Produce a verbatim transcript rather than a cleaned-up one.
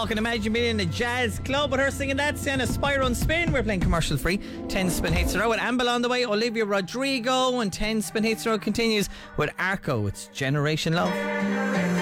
talking Imagine Being in a jazz club with her singing that. Sienna Spyro and Spin. We're playing commercial free. ten spin hits in a row with Amble on the way. Olivia Rodrigo. And ten spin hits in a row continues with Arco. It's Generation Love.